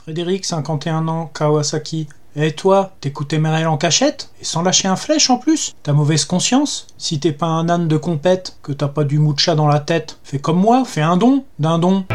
Frédéric, 51 ans, Kawasaki. Et toi, t'écoutes MRL en cachette? Et sans lâcher un flèche en plus? T'as mauvaise conscience? Si t'es pas un âne de compète, que t'as pas du mou de chat dans la tête, fais comme moi, fais un don, d'un don.